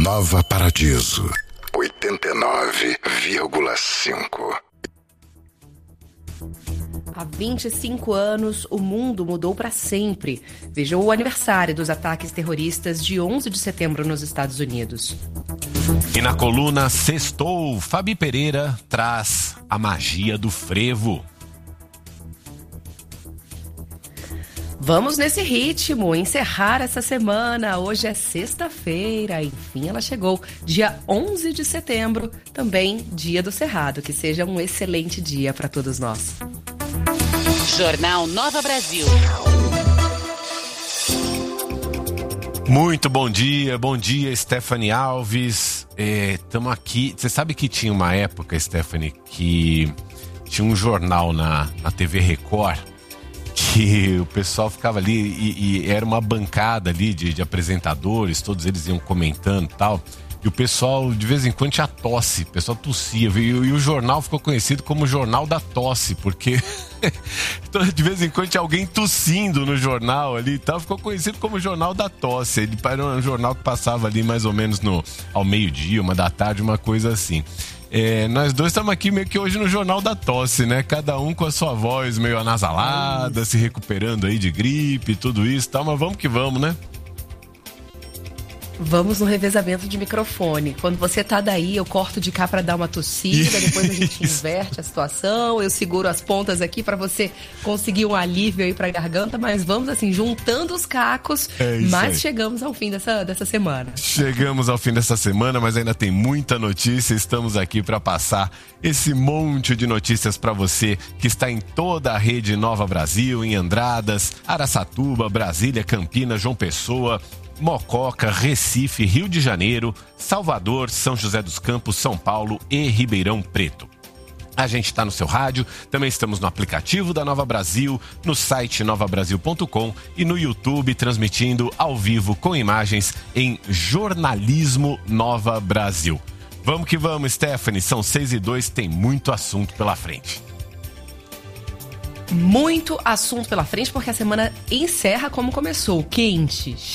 Nova Paradiso 89,5. Há 25 anos, o mundo mudou para sempre. Veja o aniversário dos ataques terroristas de 11 de setembro nos Estados Unidos. E na coluna Sextou, Fabi Pereira traz a magia do frevo. Vamos nesse ritmo, encerrar essa semana. Hoje é sexta-feira, enfim ela chegou. Dia 11 de setembro, também dia do Cerrado. Que seja um excelente dia para todos nós. Jornal Nova Brasil. Muito bom dia Stephanie Alves. Estamos aqui. Você sabe que tinha uma época, Stephanie, que tinha um jornal na TV Record, que o pessoal ficava ali e era uma bancada ali de apresentadores, todos eles iam comentando e tal. E o pessoal, de vez em quando, tinha tosse, o pessoal tossia. E o jornal ficou conhecido como Jornal da Tosse, porque de vez em quando tinha alguém tossindo no jornal ali e tal. Ficou conhecido como Jornal da Tosse. Ele era um jornal que passava ali mais ou menos ao meio-dia, 1h da tarde, uma coisa assim. Nós dois estamos aqui meio que hoje no Jornal da Tosse, né? Cada um com a sua voz meio anasalada, se recuperando aí de gripe e tudo isso e tal. Mas vamos que vamos, né? Vamos no revezamento de microfone. Quando você tá daí, eu corto de cá pra dar uma tossida, depois a gente inverte a situação, eu seguro as pontas aqui pra você conseguir um alívio aí pra garganta, mas vamos assim, juntando os cacos, mas chegamos ao fim dessa semana. Chegamos ao fim dessa semana, mas ainda tem muita notícia, estamos aqui pra passar esse monte de notícias pra você que está em toda a rede Nova Brasil, em Andradas, Araçatuba, Brasília, Campinas, João Pessoa, Mococa, Recife, Rio de Janeiro, Salvador, São José dos Campos, São Paulo e Ribeirão Preto. A gente está no seu rádio, também estamos no aplicativo da Nova Brasil, no site novabrasil.com e no YouTube, transmitindo ao vivo com imagens em Jornalismo Nova Brasil. Vamos que vamos, Stephanie, são 6h02, tem muito assunto pela frente. Muito assunto pela frente, porque a semana encerra como começou, quente,